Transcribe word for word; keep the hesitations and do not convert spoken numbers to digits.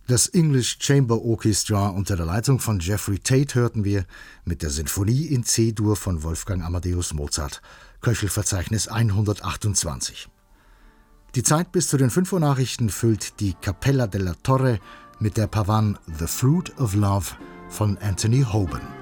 Das English Chamber Orchestra unter der Leitung von Jeffrey Tate hörten wir mit der Sinfonie in C-Dur von Wolfgang Amadeus Mozart, Köchelverzeichnis hundertachtundzwanzig. Die Zeit bis zu den fünf Uhr Nachrichten füllt die Cappella della Torre mit der Pavane The Fruit of Love von Anthony Hoban.